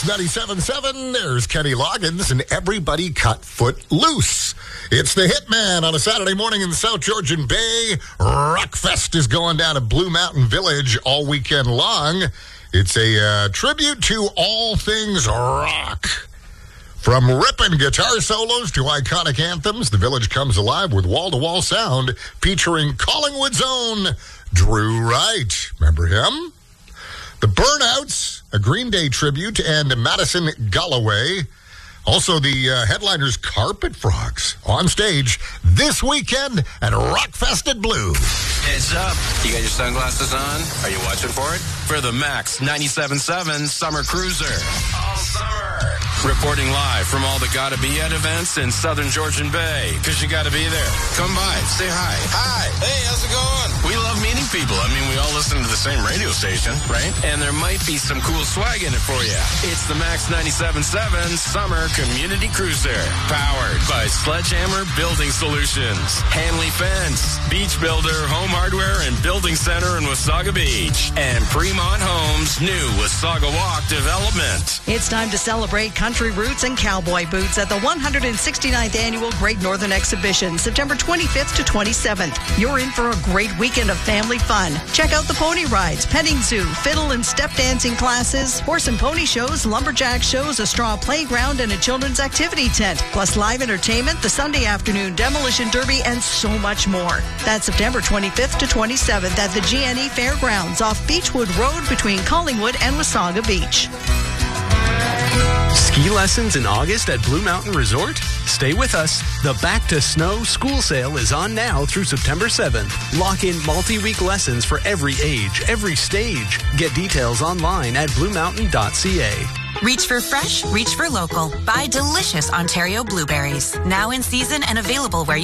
Max 97.7. There's Kenny Loggins and Everybody Cut Foot Loose. It's the Hitman on a Saturday morning in the South Georgian Bay. Rockfest is going down at Blue Mountain Village all weekend long. It's a tribute to all things rock. From ripping guitar solos to iconic anthems, the village comes alive with wall-to-wall sound featuring Collingwood's own Drew Wright. Remember him? The Burnouts, a Green Day tribute, and Madison Galloway. Also, the headliners Carpet Frogs on stage this weekend at Rockfest at Blue. Heads up. You got your sunglasses on? Are you watching for it? For the Max 97.7 Summer Cruiser. All summer. Reporting live from all the Gotta Be At events in Southern Georgian Bay. Because you gotta be there. Come by. Say hi. Hi. Hey, how's it going? We love meeting people. I mean, we all listen to the same radio station, right? And there might be some cool swag in it for you. It's the Max 97.7 Summer Community Cruiser. Powered by Sledgehammer Building Solutions, Hanley Fence, Beach Builder, Home Hardware and Building Center in Wasaga Beach, and Fremont Homes' new Wasaga Walk development. It's time to celebrate country roots and cowboy boots at the 169th Annual Great Northern Exhibition, September 25th to 27th. You're in for a great weekend of family fun. Check out the pony rides, petting zoo, fiddle and step dancing classes, horse and pony shows, lumberjack shows, a straw playground, and a children's activity tent, plus live entertainment, the Sunday afternoon demolition derby, and so much more. That's September 25th to 27th at the GNE Fairgrounds off Beechwood Road between Collingwood and Wasaga Beach. Ski lessons in August at Blue Mountain Resort? Stay with us. The Back to Snow school sale is on now through September 7th. Lock in multi-week lessons for every age, every stage. Get details online at bluemountain.ca. Reach for fresh, reach for local. Buy delicious Ontario blueberries. Now in season and available where you